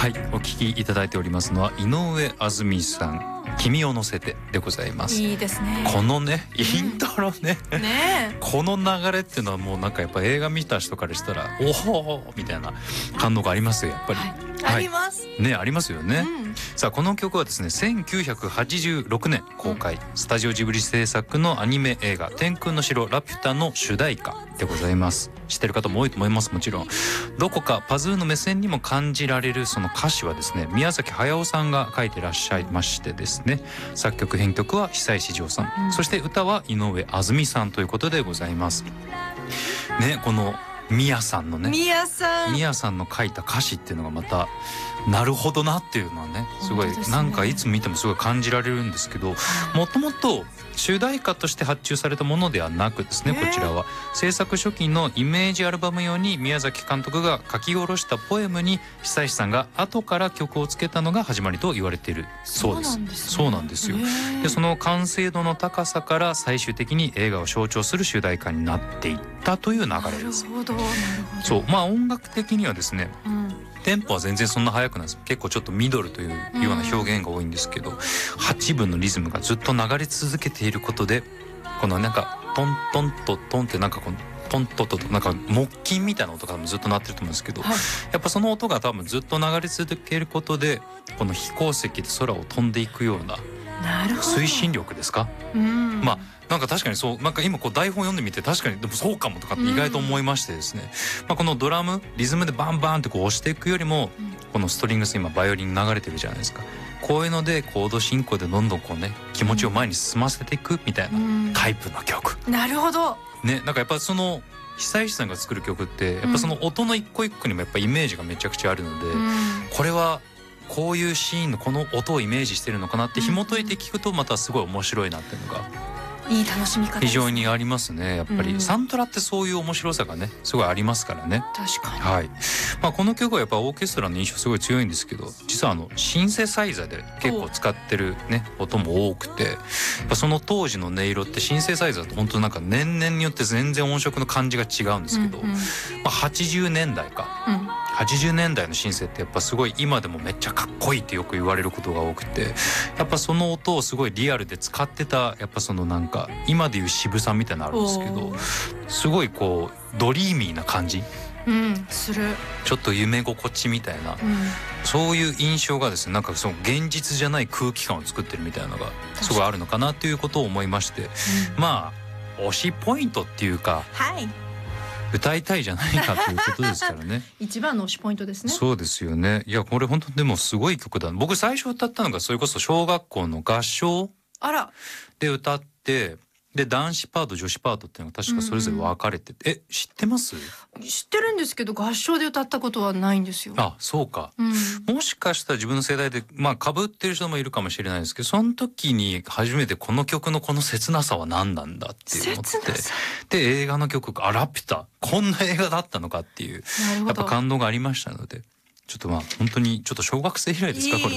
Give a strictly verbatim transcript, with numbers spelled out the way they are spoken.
はい、お聞きいただいておりますのは井上あずみさん、君を乗せてでございます。 いいですね。 このねイントロね、 うん、ねこの流れっていうのはもうなんかやっぱ映画見た人からしたらおおみたいな感動がありますよやっぱり、 はいはい、 ありますね、ありますよね、 うん、 さあこの曲はですねせんきゅうひゃくはちじゅうろくねん公開、うん、スタジオジブリ制作のアニメ映画天空の城ラピュタの主題歌でございます。知ってる方も多いと思います。もちろんどこかパズーの目線にも感じられるその歌詞はですね宮崎駿さんが書いてらっしゃいましてですね、作曲編曲は久石譲さん、うん、そして歌は井上あずみさんということでございますね。この宮さんのね宮さん宮さんの書いた歌詞っていうのがまたなるほどなっていうのはねすごい、ね、なんかいつ見てもすごい感じられるんですけど、もともと主題歌として発注されたものではなくですね、こちらは制作初期のイメージアルバム用に宮崎監督が書き下ろしたポエムに久石さんが後から曲をつけたのが始まりと言われているそうです。そうなんですよ。でその完成度の高さから最終的に映画を象徴する主題歌になっていったという流れです。 なるほどなるほど。 そうまあ音楽的にはですね、うん、テンポは全然そんな速くないです。結構ちょっとミドルというような表現が多いんですけど、うん、はちぶんのリズムがずっと流れ続けていることでこのなんかトントントトンってなんかこのトントトとなんか木琴みたいな音がずっと鳴ってると思うんですけど、はい、やっぱその音が多分ずっと流れ続けることでこの飛行石で空を飛んでいくような推進力ですか、うん、まあなんか確かにそうなんか今こう台本読んでみて確かにでもそうかもとかって意外と思いましてですね、うんまあ、このドラムリズムでバンバンってこう押していくよりも、うん、このストリングス今バイオリン流れてるじゃないですか。こういうのでコード進行でどんどんこうね気持ちを前に進ませていくみたいなタイプの曲、 うん、なるほどね。なんかやっぱその久石さんが作る曲ってやっぱその音の一個一個にもやっぱイメージがめちゃくちゃあるので、うん、これはこういうシーンのこの音をイメージしてるのかなって紐解いて聞くとまたすごい面白いなっていうのがいい楽しみ方ですね。 非常にありますね。やっぱり、うん、サントラってそういう面白さがねすごいありますからね。 確かに、 はいまあ、この曲はやっぱオーケストラの印象すごい強いんですけど実はあのシンセサイザーで結構使ってるね音も多くてやっぱその当時の音色ってシンセサイザーって本当なんか年々によって全然音色の感じが違うんですけど、うんうんまあ、はちじゅうねんだいか、うんはちじゅうねんだいのシンセってやっぱすごい今でもめっちゃかっこいいってよく言われることが多くてやっぱその音をすごいリアルで使ってたやっぱそのなんか今でいう渋さみたいなのあるんですけどすごいこうドリーミーな感じ、 うん、するちょっと夢心地みたいな、うん、そういう印象がですねなんかその現実じゃない空気感を作ってるみたいなのがすごいあるのかなっていうことを思いまして、うん、まあ推しポイントっていうか、はい歌いたいじゃないかということですからね一番の推しポイントですね。 そうですよね。いやこれ本当でもすごい曲だ。僕最初歌ったのがそれこそ小学校の合唱で歌ってで男子パート女子パートっていうのが確かそれぞれ分かれてて、うんうん、え知ってます？ 知ってるんですけど合唱で歌ったことはないんですよ。 あそうか、うん、もしかしたら自分の世代でまあ被ってる人もいるかもしれないですけどその時に初めてこの曲のこの切なさは何なんだって思ってで映画の曲あラピュタこんな映画だったのかっていうやっぱ感動がありましたのでちょっとまあ本当にちょっと小学生以来ですかこれ